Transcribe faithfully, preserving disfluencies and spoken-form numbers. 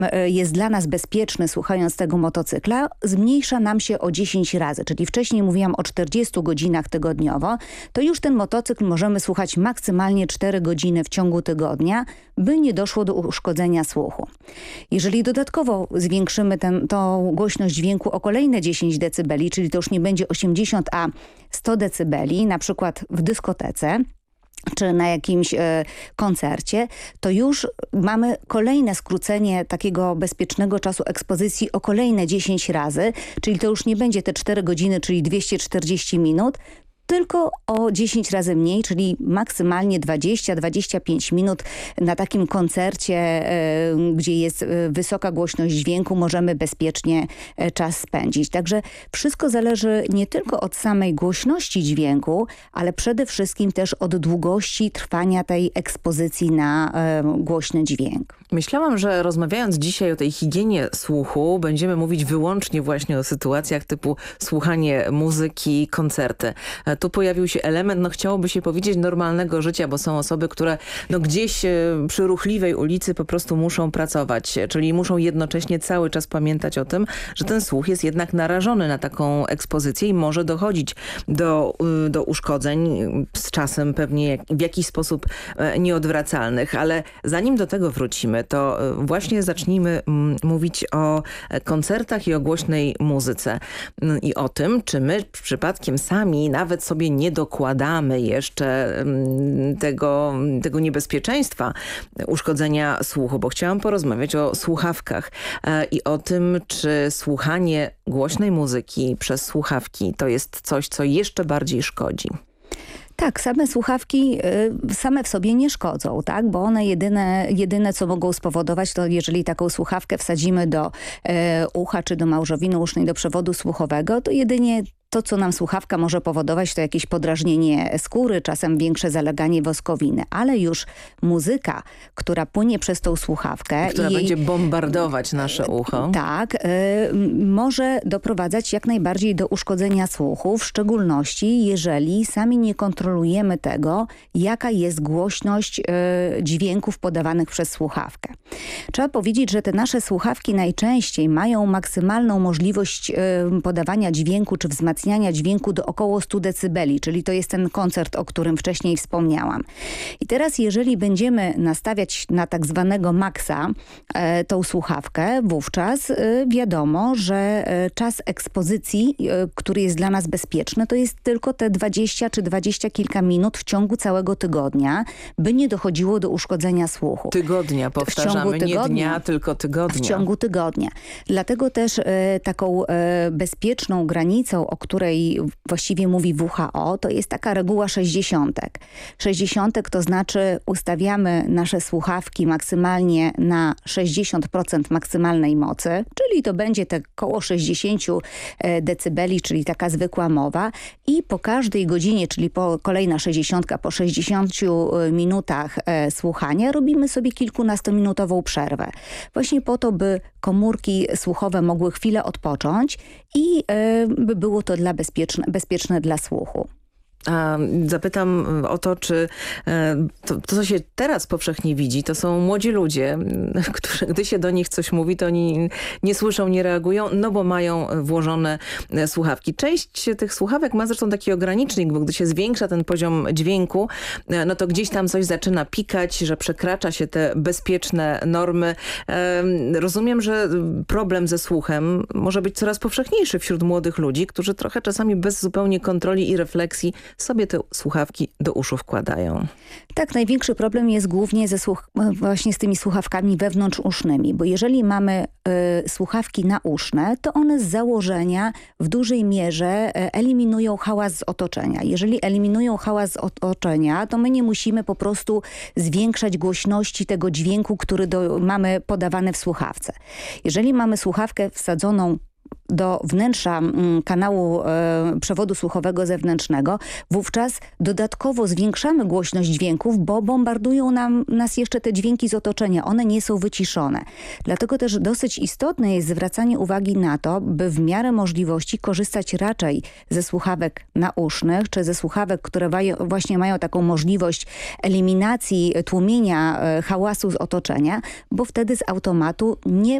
jest dla nas bezpieczny słuchając tego motocykla, zmniejsza nam się o dziesięć razy. Czyli wcześniej mówiłam o czterdziestu godzinach tygodniowo, to już ten motocykl możemy słuchać maksymalnie cztery godziny w ciągu tygodnia, by nie doszło do uszkodzenia słuchu. Jeżeli dodatkowo zwiększymy ten, tą głośność dźwięku o kolejne dziesięć decybeli, czyli to już nie będzie osiemdziesiąt, a sto decybeli, na przykład w dyskotece, czy na jakimś e, koncercie, to już mamy kolejne skrócenie takiego bezpiecznego czasu ekspozycji o kolejne dziesięć razy, czyli to już nie będzie te cztery godziny, czyli dwieście czterdzieści minut, tylko o dziesięć razy mniej, czyli maksymalnie dwadzieścia do dwudziestu pięciu minut na takim koncercie, e, gdzie jest wysoka głośność dźwięku, możemy bezpiecznie e, czas spędzić. Także wszystko zależy nie tylko od samej głośności dźwięku, ale przede wszystkim też od długości trwania tej ekspozycji na e, głośny dźwięk. Myślałam, że rozmawiając dzisiaj o tej higienie słuchu, będziemy mówić wyłącznie właśnie o sytuacjach typu słuchanie muzyki, koncerty. Tu pojawił się element, no chciałoby się powiedzieć, normalnego życia, bo są osoby, które no gdzieś przy ruchliwej ulicy po prostu muszą pracować, czyli muszą jednocześnie cały czas pamiętać o tym, że ten słuch jest jednak narażony na taką ekspozycję i może dochodzić do, do uszkodzeń, z czasem pewnie w jakiś sposób nieodwracalnych. Ale zanim do tego wrócimy, to właśnie zacznijmy mówić o koncertach i o głośnej muzyce i o tym, czy my przypadkiem sami nawet sobie nie dokładamy jeszcze tego, tego niebezpieczeństwa uszkodzenia słuchu, bo chciałam porozmawiać o słuchawkach i o tym, czy słuchanie głośnej muzyki przez słuchawki to jest coś, co jeszcze bardziej szkodzi. Tak, same słuchawki y, same w sobie nie szkodzą, tak? Bo one jedyne, jedyne co mogą spowodować, to jeżeli taką słuchawkę wsadzimy do y, ucha czy do małżowiny usznej, do przewodu słuchowego, to jedynie to, co nam słuchawka może powodować, to jakieś podrażnienie skóry, czasem większe zaleganie woskowiny. Ale już muzyka, która płynie przez tą słuchawkę... Która i będzie bombardować nasze ucho. Tak, y, może doprowadzać jak najbardziej do uszkodzenia słuchu, w szczególności jeżeli sami nie kontrolujemy tego, jaka jest głośność y, dźwięków podawanych przez słuchawkę. Trzeba powiedzieć, że te nasze słuchawki najczęściej mają maksymalną możliwość y, podawania dźwięku czy wzmacniania dźwięku do około stu decybeli, czyli to jest ten koncert, o którym wcześniej wspomniałam. I teraz jeżeli będziemy nastawiać na tak zwanego maksa e, tą słuchawkę, wówczas e, wiadomo, że e, czas ekspozycji, e, który jest dla nas bezpieczny, to jest tylko te dwadzieścia czy dwadzieścia kilka minut w ciągu całego tygodnia, by nie dochodziło do uszkodzenia słuchu. Tygodnia, powtarzamy, tygodnia, nie dnia, tylko tygodnia. W ciągu tygodnia. Dlatego też e, taką e, bezpieczną granicą, o której właściwie mówi W H O, to jest taka reguła sześćdziesiątek. Sześćdziesiątek to znaczy ustawiamy nasze słuchawki maksymalnie na sześćdziesiąt procent maksymalnej mocy, czyli to będzie te koło sześćdziesiąt decybeli, czyli taka zwykła mowa i po każdej godzinie, czyli po kolejna sześćdziesiątka, po sześćdziesięciu minutach e, słuchania robimy sobie kilkunastominutową przerwę. Właśnie po to, by komórki słuchowe mogły chwilę odpocząć i e, by było to dla bezpieczne, bezpieczne dla słuchu. A zapytam o to, czy to, to, co się teraz powszechnie widzi, to są młodzi ludzie, którzy, gdy się do nich coś mówi, to oni nie słyszą, nie reagują, no bo mają włożone słuchawki. Część tych słuchawek ma zresztą taki ogranicznik, bo gdy się zwiększa ten poziom dźwięku, no to gdzieś tam coś zaczyna pikać, że przekracza się te bezpieczne normy. Rozumiem, że problem ze słuchem może być coraz powszechniejszy wśród młodych ludzi, którzy trochę czasami bez zupełnie kontroli i refleksji sobie te słuchawki do uszu wkładają. Tak, największy problem jest głównie ze słuch- właśnie z tymi słuchawkami wewnątrzusznymi, bo jeżeli mamy y, słuchawki nauszne, to one z założenia w dużej mierze y, eliminują hałas z otoczenia. Jeżeli eliminują hałas z otoczenia, to my nie musimy po prostu zwiększać głośności tego dźwięku, który do, mamy podawany w słuchawce. Jeżeli mamy słuchawkę wsadzoną do wnętrza mm, kanału e, przewodu słuchowego zewnętrznego, wówczas dodatkowo zwiększamy głośność dźwięków, bo bombardują nam, nas jeszcze te dźwięki z otoczenia. One nie są wyciszone. Dlatego też dosyć istotne jest zwracanie uwagi na to, by w miarę możliwości korzystać raczej ze słuchawek nausznych, czy ze słuchawek, które wają, właśnie mają taką możliwość eliminacji, tłumienia e, hałasu z otoczenia, bo wtedy z automatu nie